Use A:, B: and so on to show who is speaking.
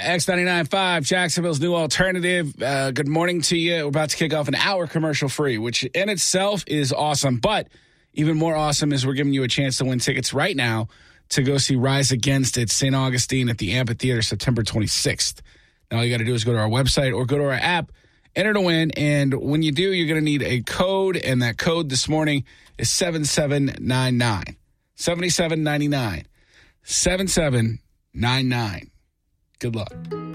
A: X99.5, Jacksonville's new alternative. Good morning to you. We're about to kick off an hour commercial-free, which in itself is awesome. But even more awesome is we're giving you a chance to win tickets right now to go see Rise Against at St. Augustine at the Amphitheater September 26th. Now all you got to do is go to our website or go to our app, enter to win, and when you do, you're going to need a code, and that code this morning is 7799. 7799. 7799. Good luck.